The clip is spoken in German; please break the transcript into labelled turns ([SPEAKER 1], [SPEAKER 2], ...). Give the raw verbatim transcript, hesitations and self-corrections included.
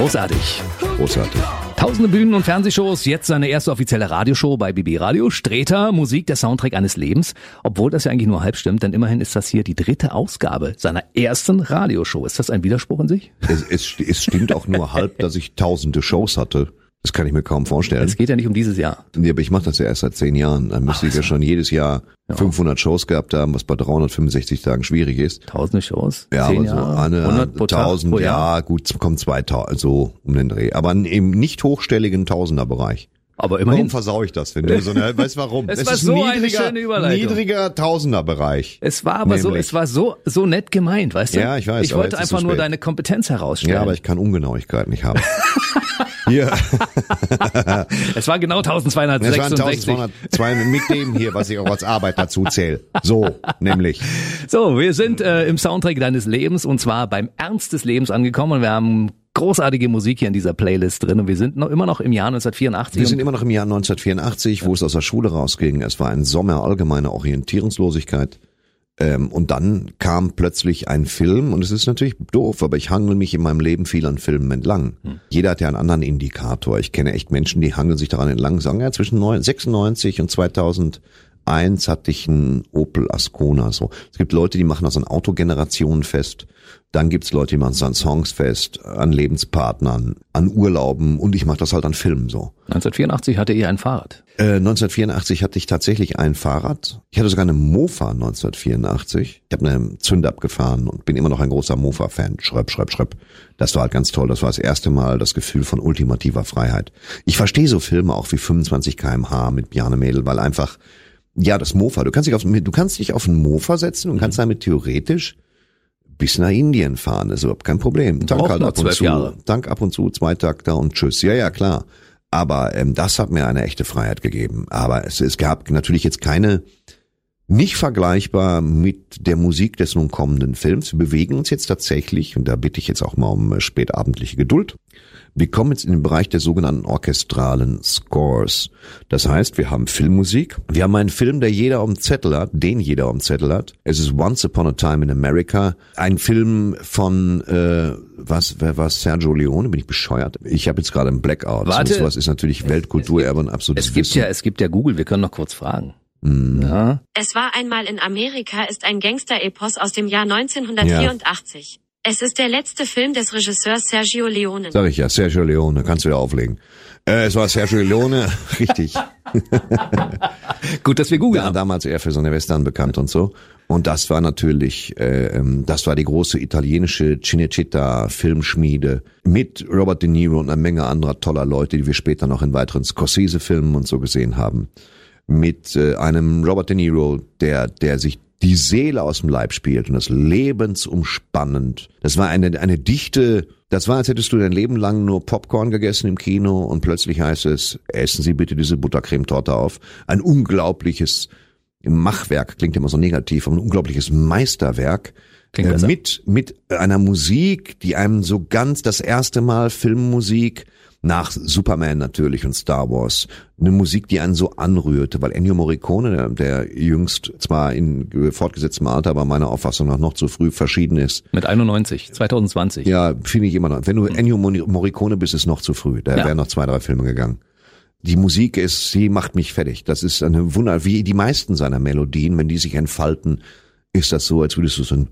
[SPEAKER 1] Großartig.
[SPEAKER 2] Großartig.
[SPEAKER 1] Tausende Bühnen- und Fernsehshows, jetzt seine erste offizielle Radioshow bei B B Radio. Streter, Musik, der Soundtrack eines Lebens. Obwohl das ja eigentlich nur halb stimmt, denn immerhin ist das hier die dritte Ausgabe seiner ersten Radioshow. Ist das ein Widerspruch in sich?
[SPEAKER 2] Es, es, es stimmt auch nur halb, dass ich tausende Shows hatte. Das kann ich mir kaum vorstellen.
[SPEAKER 1] Es geht ja nicht um dieses Jahr.
[SPEAKER 2] Nee, aber ich mache das ja erst seit zehn Jahren. Dann müsste ich ja schon jedes Jahr ja. fünfhundert Shows gehabt haben, was bei dreihundertfünfundsechzig Tagen schwierig ist.
[SPEAKER 1] Tausende Shows?
[SPEAKER 2] Ja,
[SPEAKER 1] zehn
[SPEAKER 2] aber so
[SPEAKER 1] Jahre,
[SPEAKER 2] eine,
[SPEAKER 1] hundert pro
[SPEAKER 2] tausend,
[SPEAKER 1] Tag,
[SPEAKER 2] ja, gut, kommt zweitausend, so um den Dreh. Aber im nicht hochstelligen Tausenderbereich.
[SPEAKER 1] Aber immerhin.
[SPEAKER 2] Warum versau ich das, wenn du so eine, weißt warum?
[SPEAKER 1] Es,
[SPEAKER 2] es
[SPEAKER 1] war
[SPEAKER 2] ist
[SPEAKER 1] so
[SPEAKER 2] niedriger,
[SPEAKER 1] eine schöne Überleitung.
[SPEAKER 2] Niedriger Tausenderbereich.
[SPEAKER 1] Es war aber
[SPEAKER 2] nämlich.
[SPEAKER 1] so, es war so, so nett gemeint, weißt du?
[SPEAKER 2] Ja, ich weiß.
[SPEAKER 1] Ich wollte einfach nur deine Kompetenz herausstellen.
[SPEAKER 2] Ja, aber ich kann Ungenauigkeit nicht haben. Hier.
[SPEAKER 1] Es war genau eintausendzweihundertsechsundsechzig.
[SPEAKER 2] Es waren eintausendzweihundertzwei mit dem hier, was ich auch als Arbeit dazu zähle. So, nämlich.
[SPEAKER 1] So, wir sind äh, im Soundtrack deines Lebens und zwar beim Ernst des Lebens angekommen und wir haben großartige Musik hier in dieser Playlist drin und wir sind noch immer noch im Jahr neunzehnhundertvierundachtzig.
[SPEAKER 2] Wir sind immer noch im Jahr neunzehnhundertvierundachtzig, wo es aus der Schule rausging. Es war ein Sommer allgemeiner Orientierungslosigkeit. Ähm, und dann kam plötzlich ein Film und es ist natürlich doof, aber ich hangel mich in meinem Leben viel an Filmen entlang. Hm. Jeder hat ja einen anderen Indikator. Ich kenne echt Menschen, die hangeln sich daran entlang, sagen ja zwischen sechsundneunzig und zweitausendeins hatte ich einen Opel Ascona. So, es gibt Leute, die machen das an Autogenerationen fest. Dann gibt's Leute, die machen es an Songs fest, an Lebenspartnern, an Urlauben und ich mache das halt an Filmen so.
[SPEAKER 1] neunzehnhundertvierundachtzig hatte ihr ein Fahrrad.
[SPEAKER 2] Äh, neunzehnhundertvierundachtzig hatte ich tatsächlich ein Fahrrad. Ich hatte sogar eine Mofa neunzehnhundertvierundachtzig. Ich habe eine Zündab gefahren und bin immer noch ein großer Mofa-Fan. Schrepp, schrepp, schrepp. Das war halt ganz toll. Das war das erste Mal das Gefühl von ultimativer Freiheit. Ich verstehe so Filme auch wie fünfundzwanzig Kilometer pro Stunde mit Bjarne Mädel, weil einfach, ja, das Mofa, du kannst dich auf, du kannst dich auf einen Mofa setzen und kannst damit theoretisch bis nach Indien fahren, das ist überhaupt kein Problem. Tank halt ab und zu,
[SPEAKER 1] Jahre.
[SPEAKER 2] Tank ab und zu, Zweitakter und tschüss. Ja, ja, klar. Aber ähm, das hat mir eine echte Freiheit gegeben. Aber es, es gab natürlich jetzt keine, nicht vergleichbar mit der Musik des nun kommenden Films. Wir bewegen uns jetzt tatsächlich, und da bitte ich jetzt auch mal um spätabendliche Geduld, wir kommen jetzt in den Bereich der sogenannten orchestralen Scores. Das heißt, wir haben Filmmusik. Wir haben einen Film, der jeder auf dem Zettel hat, den jeder auf dem Zettel hat. Es ist Once Upon a Time in America. Ein Film von, äh, was, wer war Sergio Leone? Bin ich bescheuert? Ich habe jetzt gerade einen Blackout.
[SPEAKER 1] Warte.
[SPEAKER 2] So was ist natürlich Weltkulturerbe und absolutes
[SPEAKER 1] Es gibt
[SPEAKER 2] Wissen.
[SPEAKER 1] ja, es gibt ja Google, wir können noch kurz fragen.
[SPEAKER 2] Mm.
[SPEAKER 1] Ja.
[SPEAKER 3] Es war einmal in Amerika ist ein Gangster-Epos aus dem Jahr neunzehnhundertvierundachtzig. Ja. Es ist der letzte Film des Regisseurs Sergio Leone.
[SPEAKER 2] Sag ich ja, Sergio Leone, kannst du wieder auflegen. Äh, es war Sergio Leone, richtig.
[SPEAKER 1] Gut, dass wir googeln.
[SPEAKER 2] Ja, damals eher für seine Western bekannt und so. Und das war natürlich, äh, das war die große italienische Cinecittà-Filmschmiede mit Robert De Niro und einer Menge anderer toller Leute, die wir später noch in weiteren Scorsese-Filmen und so gesehen haben. Mit äh, einem Robert De Niro, der, der sich die Seele aus dem Leib spielt und das lebensumspannend. Das war eine eine dichte, das war, als hättest du dein Leben lang nur Popcorn gegessen im Kino und plötzlich heißt es, essen Sie bitte diese Buttercremetorte auf. Ein unglaubliches Machwerk, klingt immer so negativ, aber ein unglaubliches Meisterwerk. Klingt äh, mit mit einer Musik, die einem so ganz das erste Mal Filmmusik nach Superman natürlich und Star Wars, eine Musik, die einen so anrührte, weil Ennio Morricone, der, der jüngst zwar in fortgesetztem Alter, aber meiner Auffassung nach noch zu früh verschieden ist.
[SPEAKER 1] Mit einundneunzig, zweitausendzwanzig.
[SPEAKER 2] Ja, finde ich immer noch. Wenn du Ennio Morricone bist, ist noch zu früh. Da ja. wären noch zwei, drei Filme gegangen. Die Musik ist, sie macht mich fertig. Das ist eine Wunder, wie die meisten seiner Melodien, wenn die sich entfalten, ist das so, als würdest du so ein